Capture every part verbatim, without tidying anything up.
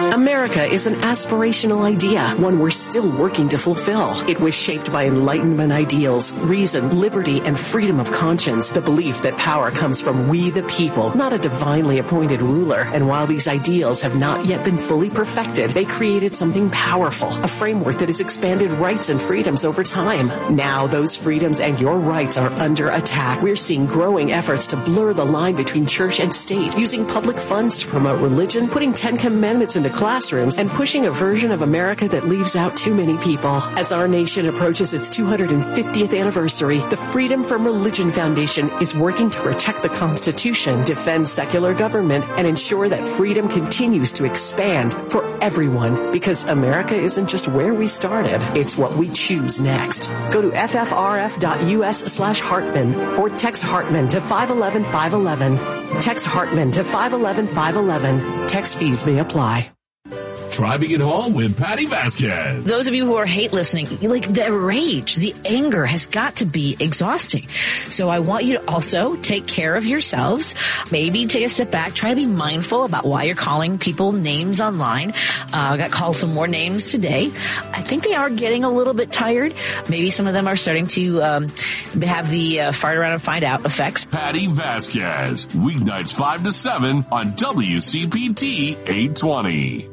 America is an aspirational idea, one we're still working to fulfill. It was shaped by Enlightenment ideals, reason, liberty, and freedom of conscience, the belief that power comes from we the people, not a divinely appointed ruler. And while these ideals have not yet been fully perfected, they created something powerful, a framework that has expanded rights and freedoms over time. Now those freedoms and your rights are under attack. We're seeing growing efforts to blur the line between church and state, using public funds to promote religion, putting Ten Commandments into classrooms, and pushing a version of America that leaves out too many people. As our nation approaches its two hundred fiftieth anniversary, the Freedom from Religion Foundation is working to protect the Constitution, defend secular government, and ensure that freedom continues to expand for everyone. Because America isn't just where we started, it's what we choose next. Go to ffrf.us slash Hartman or text Hartman to five one one five one one. Text Hartman to five one one five one one. Text fees may apply. Driving it home with Patty Vasquez. Those of you who are hate listening, like the rage, the anger has got to be exhausting. So I want you to also take care of yourselves. Maybe take a step back. Try to be mindful about why you're calling people names online. Uh, I got called some more names today. I think they are getting a little bit tired. Maybe some of them are starting to um, have the uh, fart around and find out effects. Patty Vasquez, weeknights five to seven on W C P T eight twenty.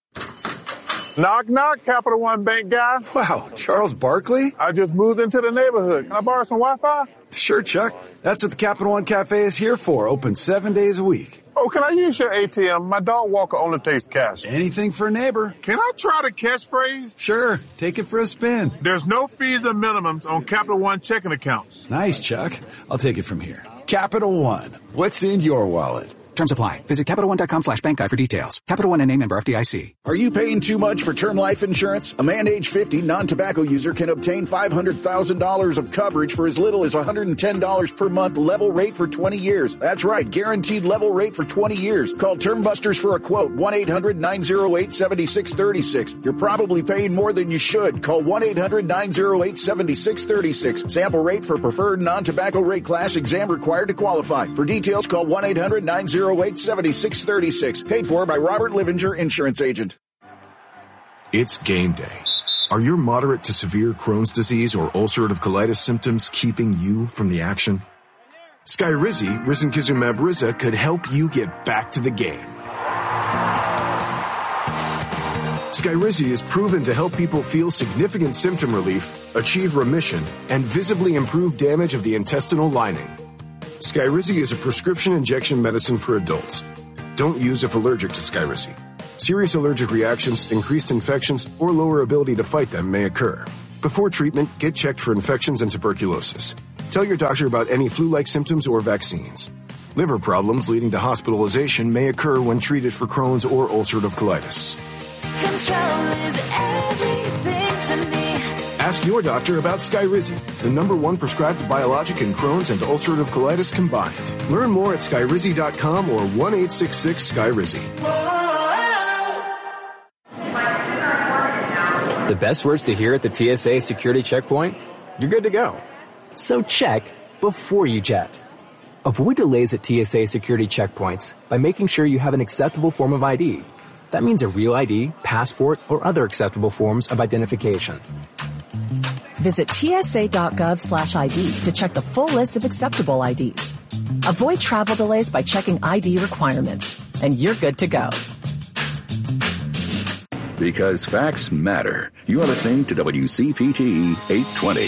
Knock, knock, Capital One Bank guy. Wow, Charles Barkley? I just moved into the neighborhood. Can I borrow some Wi-Fi? Sure, Chuck. That's what the Capital One Cafe is here for, open seven days a week. Oh, can I use your A T M? My dog walker only takes cash. Anything for a neighbor. Can I try the catchphrase? Sure, take it for a spin. There's no fees or minimums on Capital One checking accounts. Nice, Chuck. I'll take it from here. Capital One. What's in your wallet? Terms apply. Visit Capital One dot com slash bank guide for details. Capital One and name member F D I C. Are you paying too much for term life insurance? A man age fifty, non-tobacco user can obtain five hundred thousand dollars of coverage for as little as one hundred ten dollars per month, level rate for twenty years. That's right, guaranteed level rate for twenty years. Call Term Busters for a quote, one eight hundred nine oh eight seven six three six. You're probably paying more than you should. Call one eight hundred nine oh eight seven six three six. Sample rate for preferred non-tobacco rate class, exam required to qualify. For details, call one eight hundred nine oh eight seven six three six. Paid for by Robert Livinger, insurance agent. It's game day. Are your moderate to severe Crohn's disease or ulcerative colitis symptoms keeping you from the action? Skyrizi, risankizumab Riza, could help you get back to the game. Skyrizi is proven to help people feel significant symptom relief, achieve remission, and visibly improve damage of the intestinal lining. Skyrizi is a prescription injection medicine for adults. Don't use if allergic to Skyrizi. Serious allergic reactions, increased infections, or lower ability to fight them may occur. Before treatment, get checked for infections and tuberculosis. Tell your doctor about any flu-like symptoms or vaccines. Liver problems leading to hospitalization may occur when treated for Crohn's or ulcerative colitis. Control is everything to me. Ask your doctor about Skyrizi, the number one prescribed biologic in Crohn's and ulcerative colitis combined. Learn more at skyrizi dot com or one eight six six Skyrizi. The best words to hear at the T S A security checkpoint? You're good to go. So check before you jet. Avoid delays at T S A security checkpoints by making sure you have an acceptable form of I D. That means a real I D, passport, or other acceptable forms of identification. Visit tsa.gov slash ID to check the full list of acceptable I Ds. Avoid travel delays by checking I D requirements, and you're good to go. Because facts matter. You are listening to W C P T eight twenty.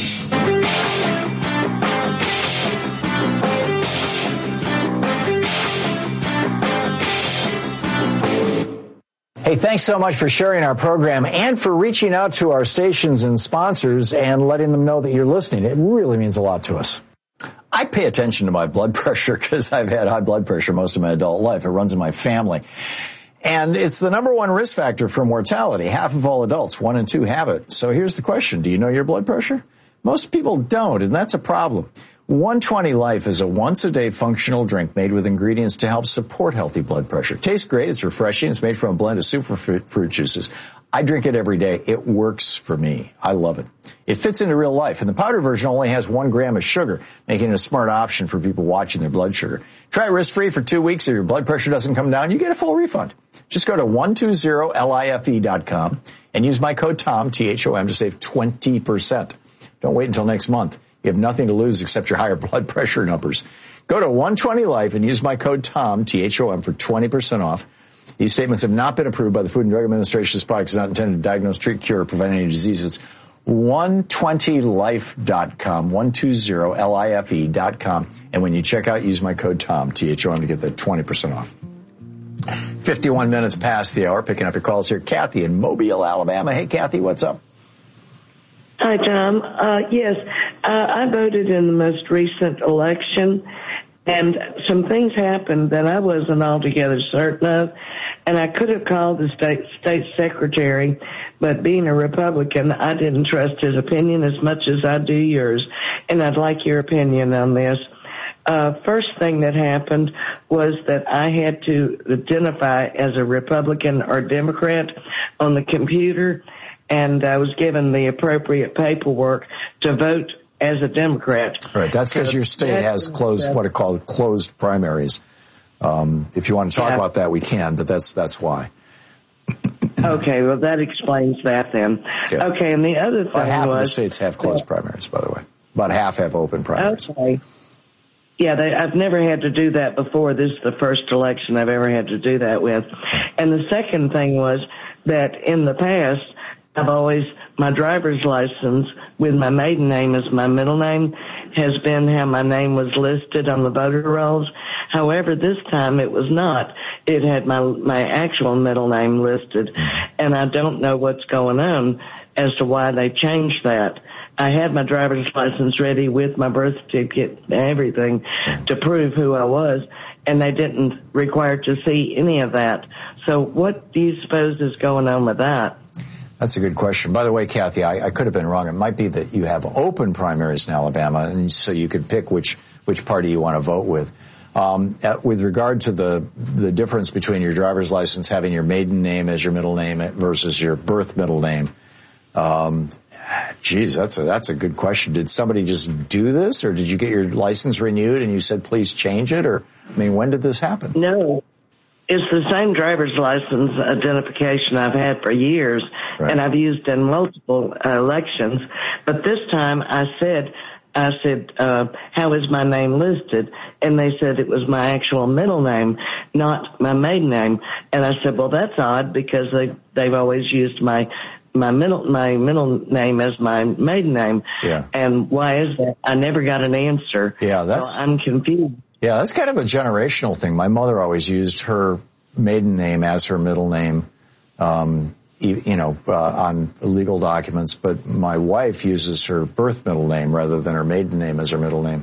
Hey, thanks so much for sharing our program and for reaching out to our stations and sponsors and letting them know that you're listening. It really means a lot to us. I pay attention to my blood pressure because I've had high blood pressure most of my adult life. It runs in my family. And it's the number one risk factor for mortality. Half of all adults, one and two, have it. So here's the question. Do you know your blood pressure? Most people don't, and that's a problem. one twenty Life is a once-a-day functional drink made with ingredients to help support healthy blood pressure. Tastes great. It's refreshing. It's made from a blend of superfruit juices. I drink it every day. It works for me. I love it. It fits into real life, and the powder version only has one gram of sugar, making it a smart option for people watching their blood sugar. Try it risk-free for two weeks. If your blood pressure doesn't come down, you get a full refund. Just go to one two zero life dot com and use my code TOM, T H O M, to save twenty percent. Don't wait until next month. You have nothing to lose except your higher blood pressure numbers. Go to one twenty life and use my code TOM, T H O M, for twenty percent off. These statements have not been approved by the Food and Drug Administration. This product is not intended to diagnose, treat, cure, or prevent any diseases. one twenty life dot com, one two zero life dot com. And when you check out, use my code TOM, T H O M, to get the twenty percent off. fifty-one minutes past the hour, picking up your calls here. Kathy in Mobile, Alabama. Hey, Kathy, what's up? Hi, Tom. Uh, yes, uh, I voted in the most recent election, and some things happened that I wasn't altogether certain of, and I could have called the state state secretary, but being a Republican, I didn't trust his opinion as much as I do yours, and I'd like your opinion on this. Uh, first thing that happened was that I had to identify as a Republican or Democrat on the computer, and I was given the appropriate paperwork to vote as a Democrat. Right. That's because your state has closed, what are called closed primaries. Um, if you want to talk yeah. about that, we can, but that's that's why. Okay, well, that explains that then. Yeah. Okay, and the other thing About half was... of the states have closed yeah. primaries, by the way. About half have open primaries. Okay. Yeah, they, I've never had to do that before. This is the first election I've ever had to do that with. And the second thing was that in the past, I've always, my driver's license with my maiden name as my middle name has been how my name was listed on the voter rolls. However, this time it was not. It had my my actual middle name listed, and I don't know what's going on as to why they changed that. I had my driver's license ready with my birth certificate and everything to prove who I was, and they didn't require to see any of that. So what do you suppose is going on with that? That's a good question. By the way, Kathy, I, I could have been wrong. It might be that you have open primaries in Alabama, and so you could pick which which party you want to vote with. Um, at, with regard to the the difference between your driver's license having your maiden name as your middle name versus your birth middle name, um, geez, that's a that's a good question. Did somebody just do this, or did you get your license renewed and you said please change it? Or I mean, when did this happen? No. It's the same driver's license identification I've had for years, right. and I've used in multiple uh, elections. But this time I said, I said, uh, how is my name listed? And they said it was my actual middle name, not my maiden name. And I said, well, that's odd because they, they've always used my my middle my middle name as my maiden name. Yeah. And why is that? I never got an answer. Yeah, that's... So I'm confused. Yeah, that's kind of a generational thing. My mother always used her maiden name as her middle name, um, you know, uh, on legal documents. But my wife uses her birth middle name rather than her maiden name as her middle name.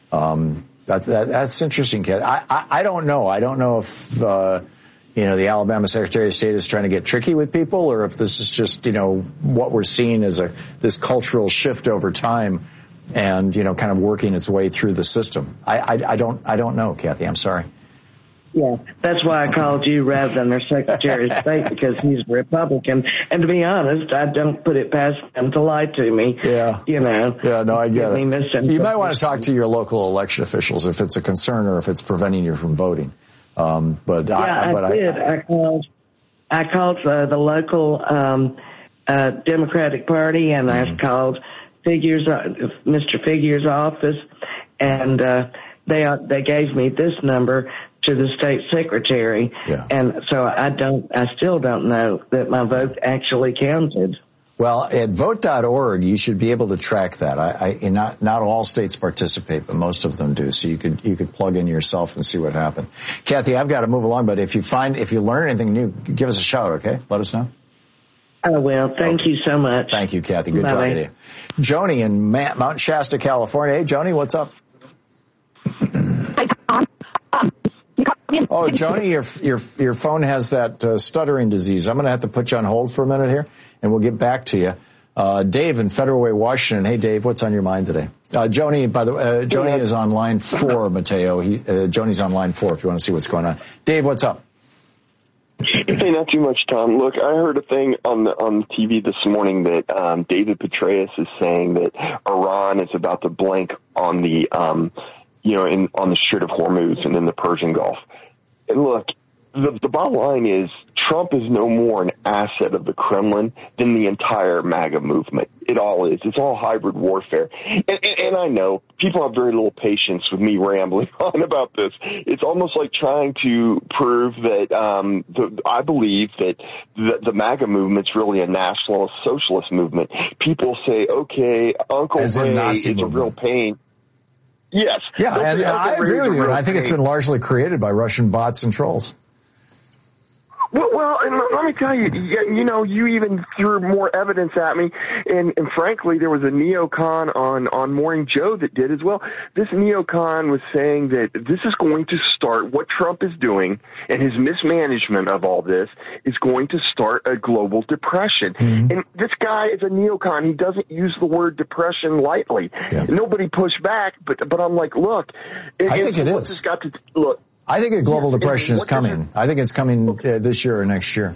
Um, that, that, that's interesting, Kat. I, I, I don't know. I don't know if, uh, you know, the Alabama Secretary of State is trying to get tricky with people, or if this is just, you know, what we're seeing as a this cultural shift over time. And, you know, kind of working its way through the system. I, I, I don't I don't know, Kathy. I'm sorry. Yeah, that's why I called you rather than their Secretary of State, because he's a Republican. And to be honest, I don't put it past him to lie to me. Yeah. You know. Yeah, no, I get it. You might want to talk to your local election officials if it's a concern or if it's preventing you from voting. Um, but yeah, I, but I did. I, I called, I called uh, the local um, uh, Democratic Party, and mm-hmm. I called Figure's, Mister Figure's office, and uh, they they gave me this number to the state secretary, yeah. and so I don't, I still don't know that my vote actually counted. Well, at vote dot org, you should be able to track that. I, I not not all states participate, but most of them do. So you could you could plug in yourself and see what happened. Kathy, I've got to move along, but if you find if you learn anything new, give us a shout. Okay, let us know. I will. Thank okay. you so much. Thank you, Kathy. Good Bye-bye. talking to you. Joni in Mount Shasta, California. Hey, Joni, what's up? Oh, Joni, your your your phone has that uh, stuttering disease. I'm going to have to put you on hold for a minute here, and we'll get back to you. Uh, Dave in Federal Way, Washington. Hey, Dave, what's on your mind today? Uh, Joni, by the way, uh, Joni is on line four, Mateo. He, uh, Joni's on line four if you want to see what's going on. Dave, what's up? Hey, not too much, Tom. Look, I heard a thing on the on the T V this morning that um, David Petraeus is saying that Iran is about to blank on the, um, you know, in on the Strait of Hormuz and in the Persian Gulf. And look, the, the bottom line is Trump is no more an asset of the Kremlin than the entire MAGA movement. It all is. It's all hybrid warfare. And, and, and I know people have very little patience with me rambling on about this. It's almost like trying to prove that um, the, I believe that the, the MAGA movement's really a nationalist socialist movement. People say, okay, Uncle As in Ray Nazi is movement. a real pain. Yes. Yeah, They'll and say, I Uncle agree Ray is with a you. And real I think it's pain. been largely created by Russian bots and trolls. Well, well, and let me tell you, you, you know, you even threw more evidence at me, and, and frankly, there was a neocon on, on Morning Joe that did as well. This neocon was saying that this is going to start, what Trump is doing, and his mismanagement of all this is going to start a global depression. Mm-hmm. And this guy is a neocon. He doesn't use the word depression lightly. Yeah. Nobody pushed back, but, but I'm like, look. I think it is. This got to, look. I think a global yeah, depression is coming. I think it's coming uh, this year or next year.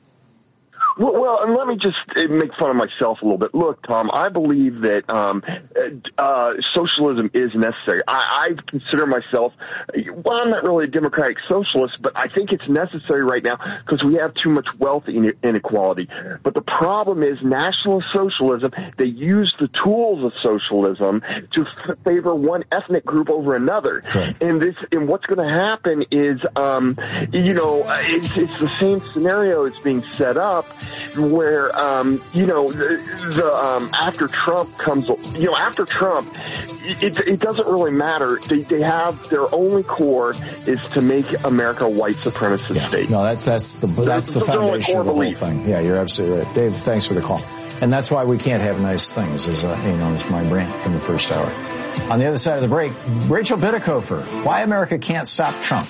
Well, well, and let me just make fun of myself a little bit. Look, Tom, I believe that um, uh, socialism is necessary. I, I consider myself, well, I'm not really a democratic socialist, but I think it's necessary right now because we have too much wealth inequality. But the problem is national socialism, they use the tools of socialism to f- favor one ethnic group over another. Right. And this, and what's going to happen is, um, you know, it's, it's the same scenario that's being set up. Where, um, you know, the, the um, after Trump comes, you know, after Trump, it, it doesn't really matter. They, they have their only core is to make America a white supremacist yeah. state. No, that's that's the that's the foundation of the whole thing. Yeah, you're absolutely right, Dave. Thanks for the call, and that's why we can't have nice things, as uh, you know, as my rant from the first hour. On the other side of the break, Rachel Bitecofer, why America can't stop Trump.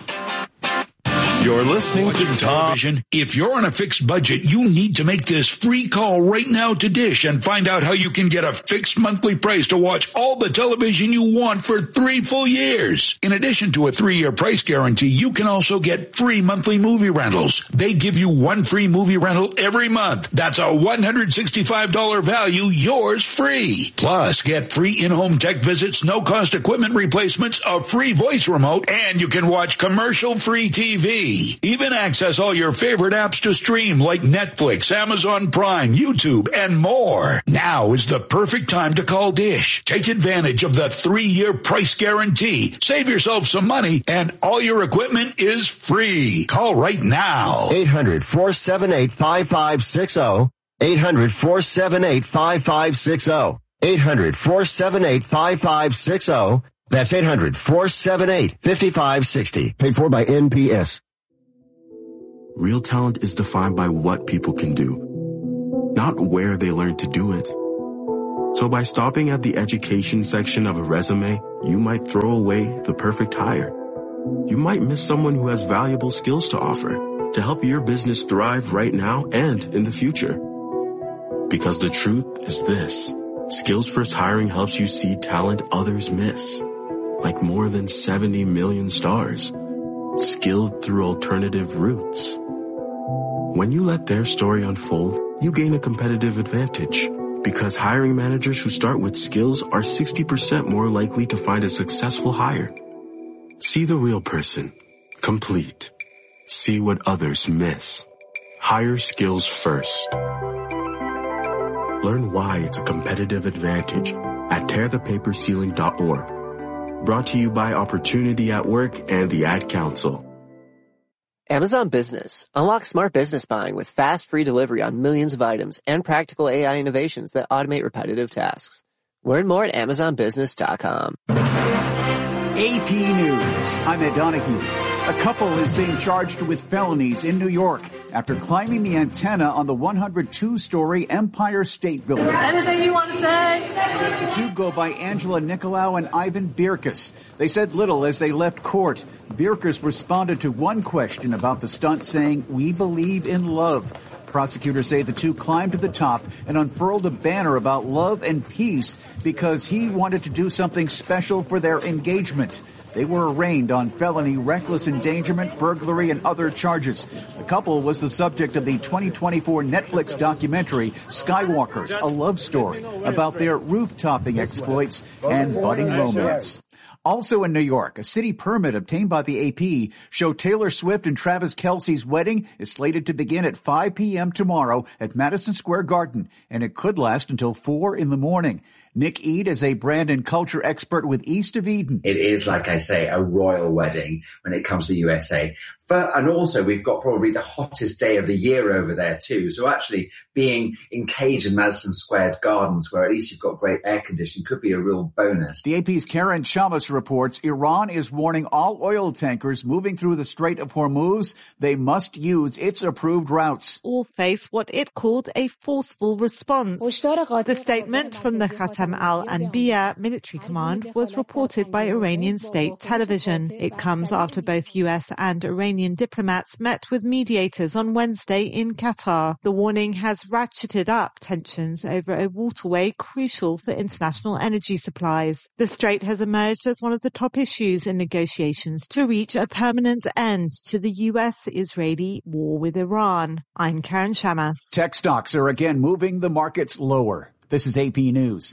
You're listening to television. If you're on a fixed budget, you need to make this free call right now to Dish and find out how you can get a fixed monthly price to watch all the television you want for three full years. In addition to a three-year price guarantee, you can also get free monthly movie rentals. They give you one free movie rental every month. That's a one hundred sixty-five dollars value, yours free. Plus, get free in-home tech visits, no-cost equipment replacements, a free voice remote, and you can watch commercial-free T V. Even access all your favorite apps to stream like Netflix, Amazon Prime, YouTube, and more. Now is the perfect time to call Dish. Take advantage of the three-year price guarantee. Save yourself some money, and all your equipment is free. Call right now. eight hundred, four seven eight, five five six zero. eight hundred, four seven eight, five five six zero. eight hundred, four seven eight, five five six zero. That's eight hundred, four seven eight, five five six zero. Paid for by N P S. Real talent is defined by what people can do, not where they learn to do it. So by stopping at the education section of a resume, you might throw away the perfect hire. You might miss someone who has valuable skills to offer to help your business thrive right now and in the future. Because the truth is this: Skills First Hiring helps you see talent others miss, like more than seventy million stars, skilled through alternative routes. When you let their story unfold, you gain a competitive advantage, because hiring managers who start with skills are sixty percent more likely to find a successful hire. See the real person. Complete. See what others miss. Hire skills first. Learn why it's a competitive advantage at tear the paper ceiling dot org. Brought to you by Opportunity at Work and the Ad Council. Amazon Business. Unlock smart business buying with fast, free delivery on millions of items and practical A I innovations that automate repetitive tasks. Learn more at amazon business dot com. A P News. I'm Ed Donahue. A couple is being charged with felonies in New York after climbing the antenna on the one hundred two story Empire State Building. Anything you want to say? The two go by Angela Nicolau and Ivan Birkus. They said little as they left court. Birkus responded to one question about the stunt, saying, "We believe in love." Prosecutors say the two climbed to the top and unfurled a banner about love and peace because he wanted to do something special for their engagement. They were arraigned on felony reckless endangerment, burglary, and other charges. The couple was the subject of the twenty twenty-four Netflix documentary Skywalkers, a love story about their roof-topping exploits and budding romance. Also in New York, a city permit obtained by the A P showed Taylor Swift and Travis Kelce's wedding is slated to begin at five p.m. tomorrow at Madison Square Garden, and it could last until four in the morning. Nick Eade is a brand and culture expert with East of Eden. It is, like I say, a royal wedding when it comes to U S A. But, and also we've got probably the hottest day of the year over there too. So actually being encaged in Madison Square Gardens, where at least you've got great air conditioning, could be a real bonus. The A P's Karen Chamas reports Iran is warning all oil tankers moving through the Strait of Hormuz they must use its approved routes. All face what it called a forceful response. The statement from the Khatam al-Anbiya military command was reported by Iranian state television. It comes after both U S and Iranian diplomats met with mediators on Wednesday in Qatar. The warning has ratcheted up tensions over a waterway crucial for international energy supplies. The strait has emerged as one of the top issues in negotiations to reach a permanent end to the U S-Israeli war with Iran. I'm Karen Chamas. Tech stocks are again moving the markets lower. This is A P News.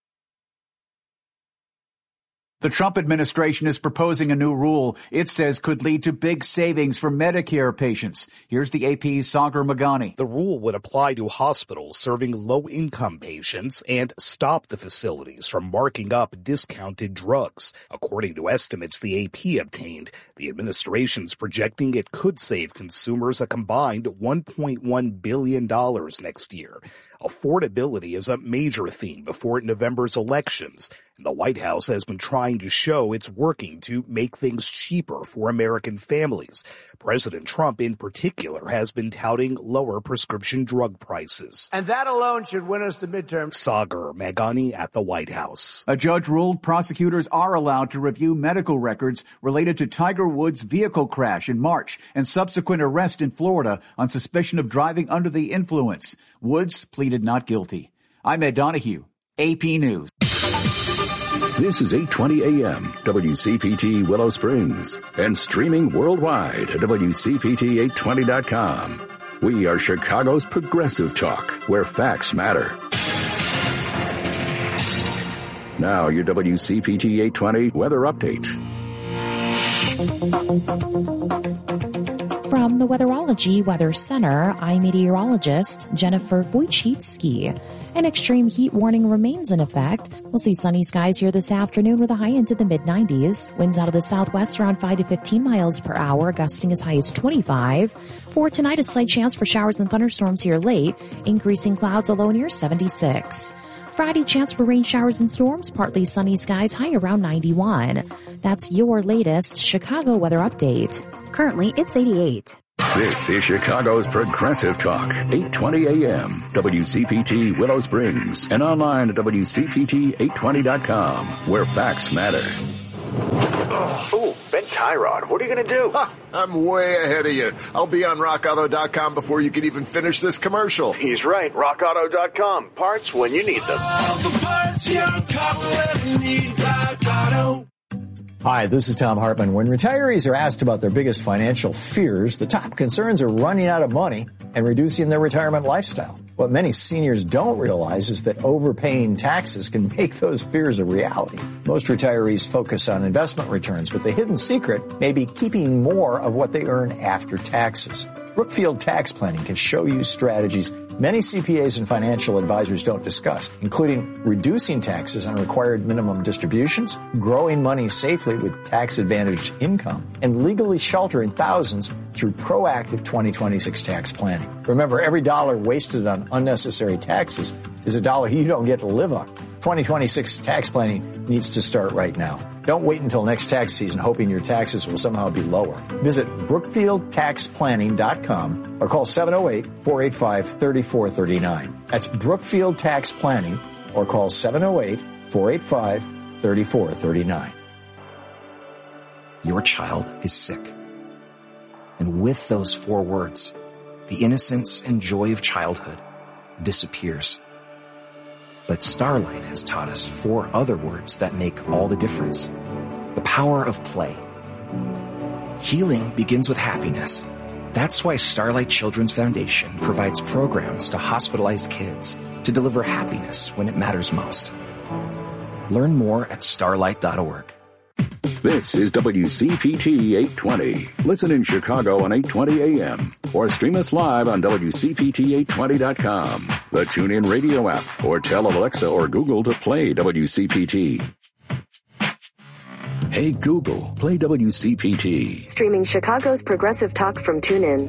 The Trump administration is proposing a new rule it says could lead to big savings for Medicare patients. Here's the A P's Sagar Magani. The rule would apply to hospitals serving low-income patients and stop the facilities from marking up discounted drugs. According to estimates the A P obtained, the administration's projecting it could save consumers a combined one point one billion dollars next year. Affordability is a major theme before November's elections, and the White House has been trying to show it's working to make things cheaper for American families. President Trump, in particular, has been touting lower prescription drug prices. And that alone should win us the midterm. Sagar Magani at the White House. A judge ruled prosecutors are allowed to review medical records related to Tiger Woods' vehicle crash in March and subsequent arrest in Florida on suspicion of driving under the influence. Woods pleaded not guilty. I'm Ed Donahue, A P News. This is eight twenty a.m. W C P T Willow Springs and streaming worldwide at W C P T eight twenty dot com. We are Chicago's progressive talk, where facts matter. Now your W C P T eight twenty weather update. From the Weatherology Weather Center, I'm meteorologist Jennifer Wojcicki. An extreme heat warning remains in effect. We'll see sunny skies here this afternoon with a high into the mid nineties. Winds out of the southwest around five to fifteen miles per hour, gusting as high as twenty-five. For tonight, a slight chance for showers and thunderstorms here late, increasing clouds a low near seventy-six. Friday, chance for rain showers and storms, partly sunny skies, high around ninety-one. That's your latest Chicago weather update. Currently, it's eighty-eight. This is Chicago's Progressive Talk, eight twenty a.m. W C P T Willow Springs and online at W C P T eight twenty dot com, where facts matter. Ooh, bent tie rod. What are you going to do? Ha, I'm way ahead of you. I'll be on rock auto dot com before you can even finish this commercial. He's right. rock auto dot com. Parts when you need them. All the parts your car will ever need. Rock Auto. Hi, this is Tom Hartman. When retirees are asked about their biggest financial fears, the top concerns are running out of money and reducing their retirement lifestyle. What many seniors don't realize is that overpaying taxes can make those fears a reality. Most retirees focus on investment returns, but the hidden secret may be keeping more of what they earn after taxes. Brookfield Tax Planning can show you strategies many C P As and financial advisors don't discuss, including reducing taxes on required minimum distributions, growing money safely with tax-advantaged income, and legally sheltering thousands through proactive twenty twenty-six tax planning. Remember, every dollar wasted on unnecessary taxes is a dollar you don't get to live on. twenty twenty-six tax planning needs to start right now. Don't wait until next tax season hoping your taxes will somehow be lower. Visit brookfield tax planning dot com or call seven oh eight, four eight five, three four three nine. That's Brookfield Tax Planning or call seven oh eight, four eight five, three four three nine. Your child is sick. And with those four words, the innocence and joy of childhood disappears. But Starlight has taught us four other words that make all the difference. the power of play. Healing begins with happiness. That's why Starlight Children's Foundation provides programs to hospitalized kids to deliver happiness when it matters most. Learn more at starlight dot org. This is W C P T eight twenty. Listen in Chicago on eight twenty A M or stream us live on W C P T eight twenty dot com, the TuneIn Radio app, or tell Alexa or Google to play W C P T. Hey Google, play W C P T. Streaming Chicago's progressive talk from TuneIn.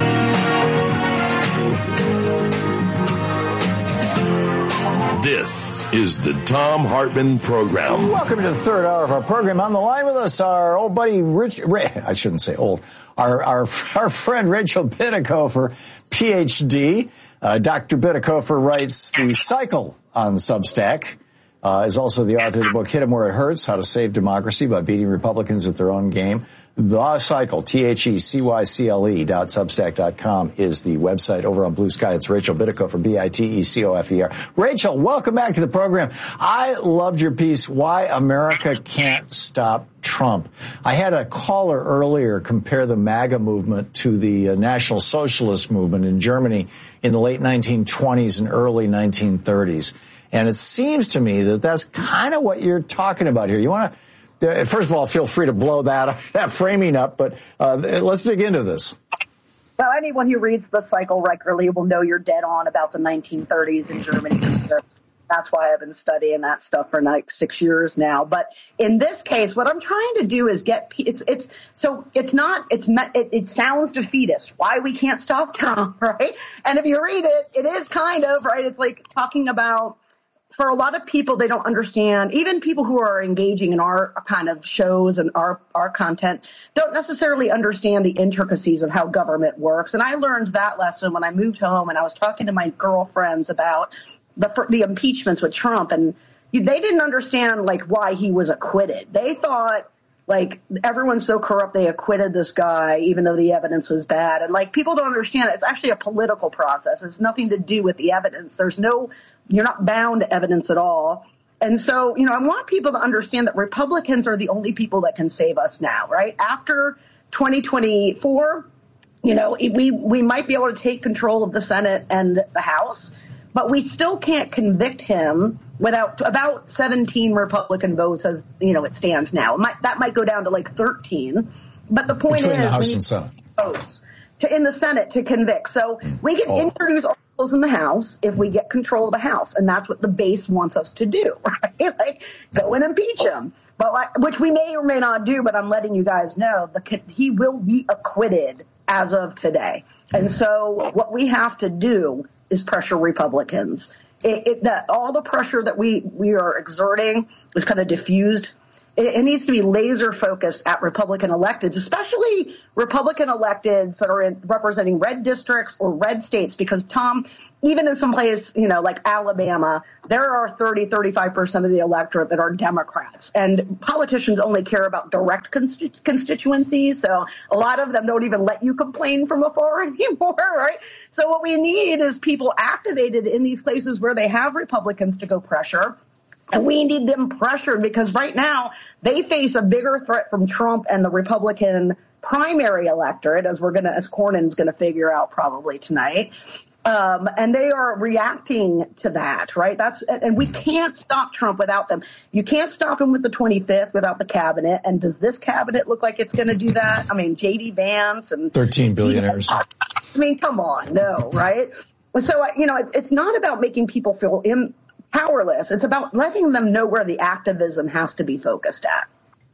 This is the Thom Hartmann Program. Welcome to the third hour of our program. On the line with us, our old buddy Rich, I shouldn't say old, our our, our friend Rachel Bitecofer, P H D. Uh, Doctor Bitecofer writes The Cycle on Substack. Uh, is also the author of the book Hit 'em Where It Hurts, How to Save Democracy by Beating Republicans at Their Own Game. The Cycle, T H E C Y C L E dot substack dot com is the website. Over on Blue Sky, it's Rachel Bitecofer, B I T E C O F E R. Rachel, welcome back to the program. I loved your piece, Why America Can't Stop Trump. I had a caller earlier compare the MAGA movement to the uh, National Socialist movement in Germany in the late nineteen twenties and early nineteen thirties. And it seems to me that that's kind of what you're talking about here. You want to, uh, first of all, feel free to blow that that framing up, but uh, let's dig into this. Well, anyone who reads The Cycle regularly will know you're dead on about the nineteen thirties in Germany. That's why I've been studying that stuff for like six years now. But in this case, what I'm trying to do is get it's it's so it's not it's it, it sounds defeatist. Why we can't stop Trump, right? And if you read it, it is kind of right. It's like talking about. For a lot of people, they don't understand, even people who are engaging in our kind of shows and our, our content don't necessarily understand the intricacies of how government works. And I learned that lesson when I moved home and I was talking to my girlfriends about the, the impeachments with Trump. And they didn't understand, like, why he was acquitted. They thought, like, everyone's so corrupt they acquitted this guy even though the evidence was bad. And, like, people don't understand it. It's actually a political process. It's nothing to do with the evidence. There's no You're not bound to evidence at all. And so, you know, I want people to understand that Republicans are the only people that can save us now, right? After twenty twenty-four, you know, we, we might be able to take control of the Senate and the House, but we still can't convict him without about seventeen Republican votes as, you know, it stands now. It might, that might go down to like thirteen. But the point Between is, the House and Senate. Votes to, in the Senate to convict. So we can oh. introduce all in the House if we get control of the House, and that's what the base wants us to do, right? Like, go and impeach him, but like, which we may or may not do. But I'm letting you guys know the he will be acquitted as of today. And so what we have to do is pressure Republicans. It, it, that all the pressure that we we are exerting is kind of diffused. It, it needs to be laser focused at Republican electeds, especially Republican electeds that are in, representing red districts or red states, because Tom, even in some place, you know, like Alabama, there are thirty, thirty-five percent of the electorate that are Democrats, and politicians only care about direct constitu- constituencies. So a lot of them don't even let you complain from afar anymore, right? So what we need is people activated in these places where they have Republicans to go pressure. And we need them pressured because right now they face a bigger threat from Trump and the Republican primary electorate, as we're going to, as Cornyn's going to figure out probably tonight. Um, and they are reacting to that, right? That's, and we can't stop Trump without them. You can't stop him with the twenty-fifth without the cabinet. And does this cabinet look like it's going to do that? I mean, J D Vance and thirteen billionaires. I mean, come on, no, right? So, you know, it's, it's not about making people feel in, powerless. It's about letting them know where the activism has to be focused at.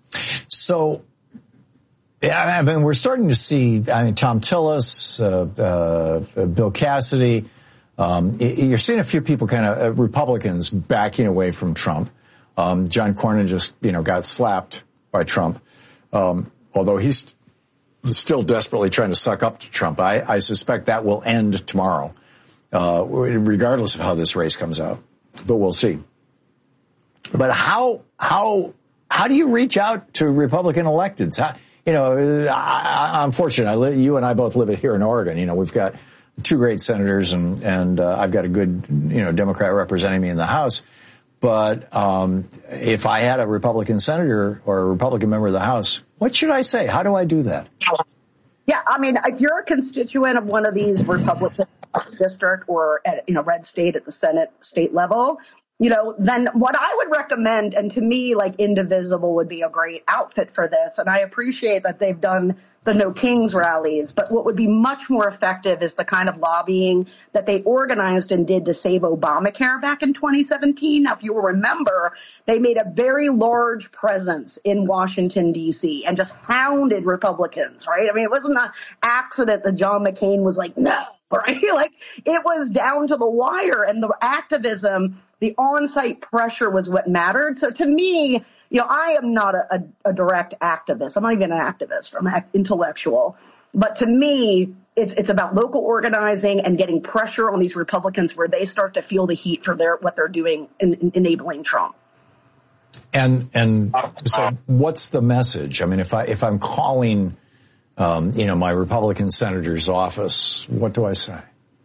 So, yeah, I mean, we're starting to see, I mean, Tom Tillis, uh, uh, Bill Cassidy, um, you're seeing a few people kind of, uh, Republicans backing away from Trump. Um, John Cornyn just, you know, got slapped by Trump. Um, although he's still desperately trying to suck up to Trump. I, I suspect that will end tomorrow, uh, regardless of how this race comes out. But we'll see. But how how how do you reach out to Republican electeds? How, you know, I, I'm fortunate. I live, you and I both live here in Oregon. You know, we've got two great senators, and and uh, I've got a good, you know, Democrat representing me in the House. But um, if I had a Republican senator or a Republican member of the House, what should I say? How do I do that? Yeah, I mean, if you're a constituent of one of these Republican district or at, you know, red state at the Senate state level, you know, then what I would recommend, and to me, like Indivisible would be a great outfit for this. And I appreciate that they've done the No Kings rallies, but what would be much more effective is the kind of lobbying that they organized and did to save Obamacare back in twenty seventeen. Now, if you will remember, they made a very large presence in Washington, D C and just hounded Republicans, right? I mean, it wasn't an accident that John McCain was like, no, right? Like, it was down to the wire, and the activism, the on-site pressure was what mattered. So to me, you know, I am not a, a, a direct activist. I'm not even an activist. I'm an intellectual. But to me, it's it's about local organizing and getting pressure on these Republicans where they start to feel the heat for their what they're doing in, in enabling Trump. And and so, what's the message? I mean, if I if I'm calling, um, you know, my Republican senator's office, what do I say?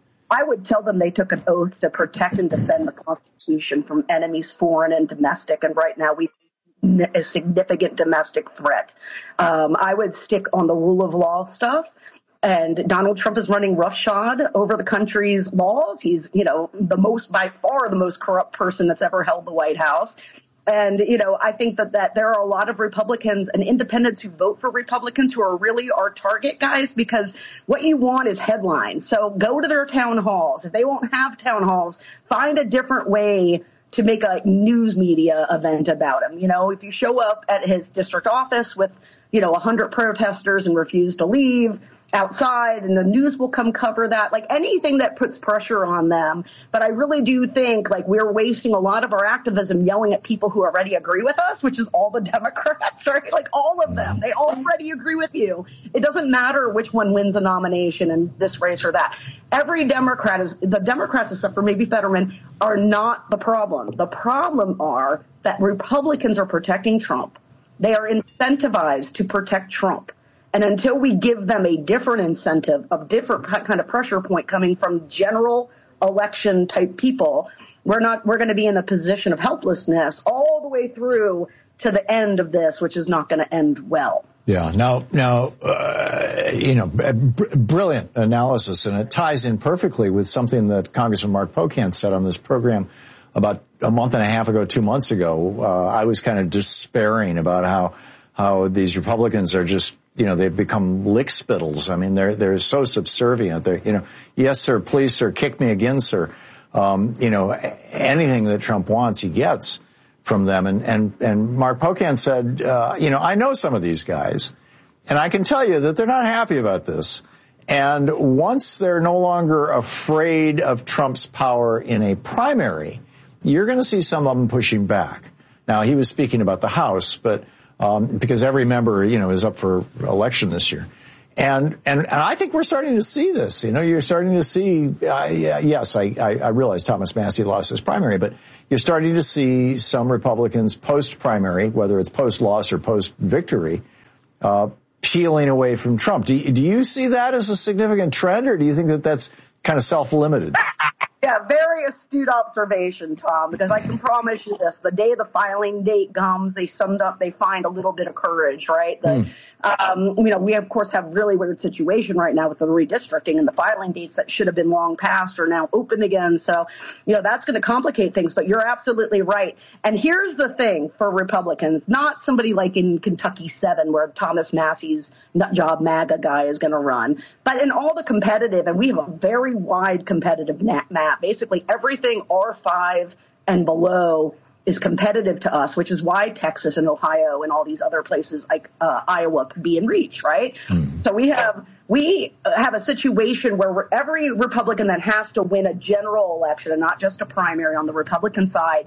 I would tell them they took an oath to protect and defend the Constitution from enemies, foreign and domestic. And right now, we a significant domestic threat. Um, I would stick on the rule of law stuff. And Donald Trump is running roughshod over the country's laws. He's, you know, the most, by far, the most corrupt person that's ever held the White House. And, you know, I think that, that there are a lot of Republicans and independents who vote for Republicans who are really our target guys, because what you want is headlines. So go to their town halls. If they won't have town halls, find a different way to make a news media event about him. You know, if you show up at his district office with, you know, a hundred protesters and refuse to leave outside, and the news will come cover that, like anything that puts pressure on them. But I really do think, like, we're wasting a lot of our activism yelling at people who already agree with us, which is all the Democrats, right? Like, all of them, they already agree with you. It doesn't matter which one wins a nomination in this race or that. Every Democrat is, the Democrats, except for maybe Fetterman, are not the problem. The problem are that Republicans are protecting Trump. They are incentivized to protect Trump. And until we give them a different incentive, of different kind of pressure point coming from general election type people, we're not, we're going to be in a position of helplessness all the way through to the end of this, which is not going to end well. Yeah. Now, now, uh, you know, br- brilliant analysis, and it ties in perfectly with something that Congressman Mark Pocan said on this program about a month and a half ago, two months ago. Uh, I was kind of despairing about how, how these Republicans are just, you know, they've become lick spittles. I mean, they're, they're so subservient. They're, you know, yes, sir, please, sir, kick me again, sir. Um, you know, anything that Trump wants, he gets from them. And, and, and Mark Pocan said, uh, you know, I know some of these guys, and I can tell you that they're not happy about this. And once they're no longer afraid of Trump's power in a primary, you're going to see some of them pushing back. Now, he was speaking about the House, but Um, because every member, you know, is up for election this year. And, and, and I think we're starting to see this. You know, you're starting to see, uh, yes, I, I, I realize Thomas Massie lost his primary, but you're starting to see some Republicans post-primary, whether it's post-loss or post-victory, uh, peeling away from Trump. Do you, do you see that as a significant trend, or do you think that that's kind of self-limited? Yeah, very astute observation, Tom, because I can promise you this, the day the filing date comes, they summed up, they find a little bit of courage, right? The, mm. um, you know, we of course have really weird situation right now with the redistricting, and the filing dates that should have been long past are now open again. So, you know, that's going to complicate things, but you're absolutely right. And here's the thing for Republicans, not somebody like in Kentucky seven where Thomas Massie's nut job MAGA guy is going to run, but in all the competitive, and we have a very wide competitive map. Basically, everything R five and below is competitive to us, which is why Texas and Ohio and all these other places like uh, Iowa could be in reach, right? Mm. So we have we have a situation where we're, every Republican that has to win a general election and not just a primary on the Republican side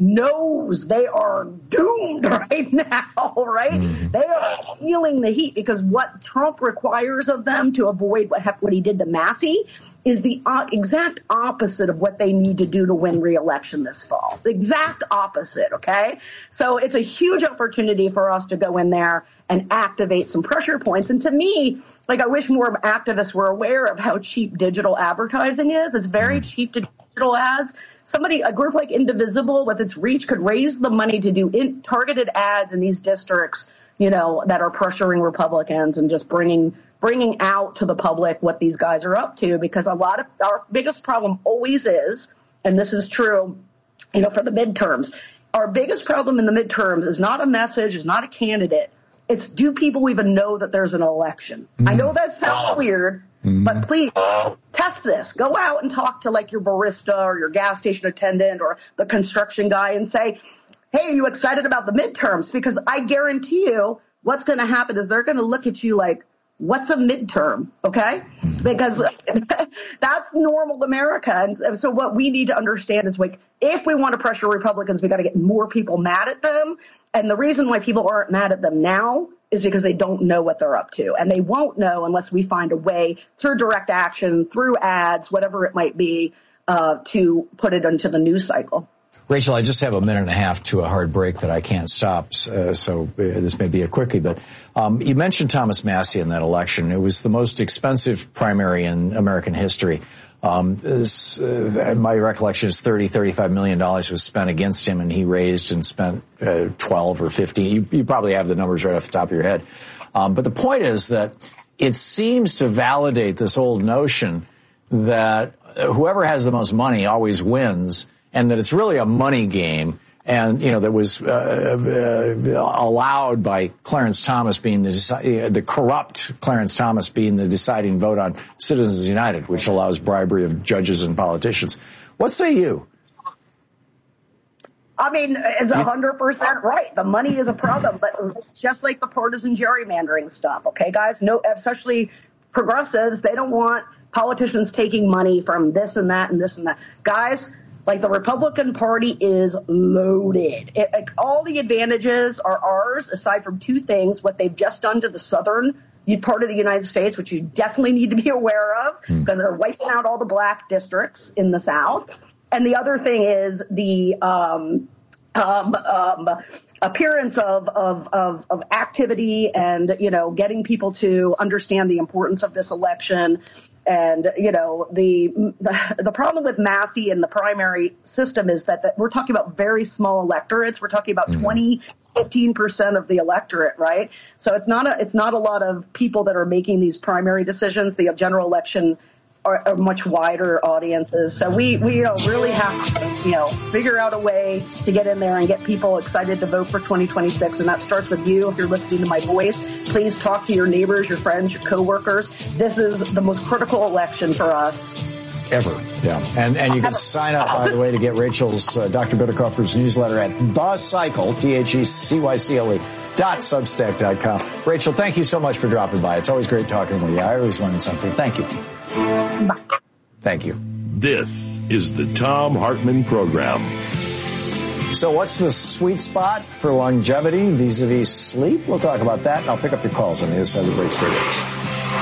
knows they are doomed right now, right? Mm. They are feeling the heat because what Trump requires of them to avoid what, what he did to Massie is the uh, exact opposite of what they need to do to win re-election this fall. The exact opposite, okay? So it's a huge opportunity for us to go in there and activate some pressure points. And to me, like, I wish more activists were aware of how cheap digital advertising is. It's very cheap to digital ads. Somebody, a group like Indivisible with its reach could raise the money to do in, targeted ads in these districts, you know, that are pressuring Republicans and just bringing bringing out to the public what these guys are up to. Because a lot of our biggest problem always is, and this is true, you know, for the midterms, our biggest problem in the midterms is not a message, is not a candidate. It's, do people even know that there's an election? Mm. I know that sounds weird, mm. but please test this. Go out and talk to like your barista or your gas station attendant or the construction guy and say, hey, are you excited about the midterms? Because I guarantee you what's going to happen is they're going to look at you like, what's a midterm? Okay? Because that's normal America. And so what we need to understand is, like, if we want to pressure Republicans, we got to get more people mad at them. And the reason why people aren't mad at them now is because they don't know what they're up to. And they won't know unless we find a way through direct action, through ads, whatever it might be, uh, to put it into the news cycle. Rachel, I just have a minute and a half to a hard break that I can't stop, uh, so uh, this may be a quickie. But um, you mentioned Thomas Massie in that election. It was the most expensive primary in American history. Um, this, uh, my recollection is thirty, thirty-five million dollars was spent against him, and he raised and spent uh, twelve or fifteen. You, you probably have the numbers right off the top of your head. Um, but the point is that it seems to validate this old notion that whoever has the most money always wins, and that it's really a money game. And, you know, that was uh, uh, allowed by Clarence Thomas being the deci- the corrupt Clarence Thomas being the deciding vote on Citizens United, which allows bribery of judges and politicians. What say you? I mean, it's one hundred percent right. The money is a problem, but it's just like the partisan gerrymandering stuff. Okay, guys? No, especially progressives, they don't want politicians taking money from this and that and this and that. Guys, like, the Republican Party is loaded. It, like, all the advantages are ours, aside from two things: what they've just done to the southern part of the United States, which you definitely need to be aware of, because mm. they're wiping out all the black districts in the South. And the other thing is the um, um, um, appearance of, of, of, of activity and, you know, getting people to understand the importance of this election. And, you know, the, the the problem with Massie and the primary system is that, that we're talking about very small electorates. We're talking about mm-hmm. twenty, fifteen percent of the electorate, right? So it's not a it's not a lot of people that are making these primary decisions. The general election are, are much wider audiences. So we, we you know, really have to, you know, figure out a way to get in there and get people excited to vote for twenty twenty-six. And that starts with you. If you're listening to my voice, please talk to your neighbors, your friends, your coworkers. This is the most critical election for us ever. Yeah. And, and you can sign up, by the way, to get Rachel's, uh, Doctor Bitterkoffer's newsletter at The Cycle, T H E C Y C L E, dot substack dot com. Rachel, thank you so much for dropping by. It's always great talking with you. I always learn something. Thank you. Bye. Thank you. This is the Thom Hartmann Program. So what's the sweet spot for longevity vis-a-vis sleep? We'll talk about that, and I'll pick up your calls on the other side of the break. Stay with us.